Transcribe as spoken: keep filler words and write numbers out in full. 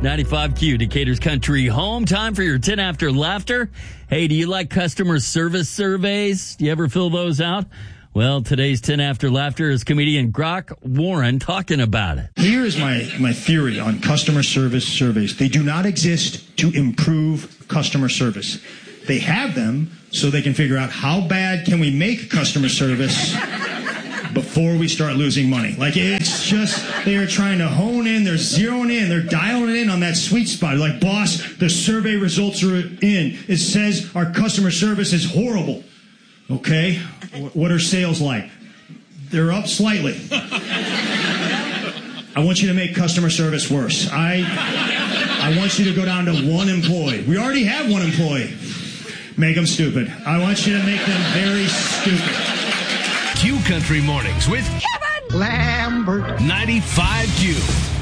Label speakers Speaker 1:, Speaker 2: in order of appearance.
Speaker 1: ninety-five Q, Decatur's country home. Time for your ten after laughter. Hey, do you like customer service surveys? Do you ever fill those out? Well, today's ten after laughter is comedian Grok Warren talking about it.
Speaker 2: Here is my, my theory on customer service surveys. They do not exist to improve customer service. They have them so they can figure out how bad can we make customer service before we start losing money. Like, it's just, they are trying to hone in, they're zeroing in, they're dialing in on that sweet spot. Like, boss, the survey results are in. It says our customer service is horrible. Okay, what are sales like? They're up slightly. I want you to make customer service worse. I, I want you to go down to one employee. We already have one employee. Make them stupid. I want you to make them very stupid.
Speaker 3: Q Country Mornings with
Speaker 4: Kevin Lambert.
Speaker 3: ninety-five Q.